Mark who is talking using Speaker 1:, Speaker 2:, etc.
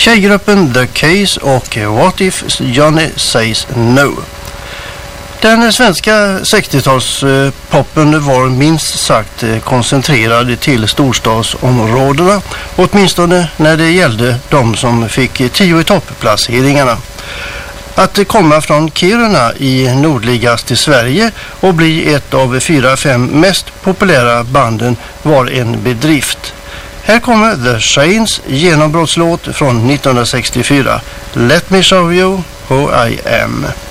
Speaker 1: Tjejgruppen The Case och What If Johnny Says No. Den svenska 60-talspoppen var minst sagt koncentrerad till storstadsområdena, åtminstone när det gällde de som fick 10 i toppplaceringarna. Att komma från Kiruna i nordligaste Sverige och bli ett av 4-5 mest populära banden var en bedrift. Här kommer The Shanes genombrottslåt från 1964, Let Me Show You Who I Am.